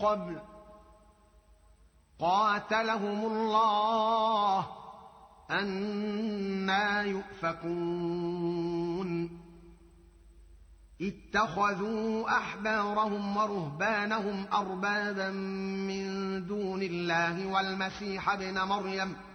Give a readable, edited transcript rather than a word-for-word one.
قبل قاتلهم الله أنى يؤفكون اتخذوا أحبارهم ورهبانهم أربابا من دون الله والمسيح ابن مريم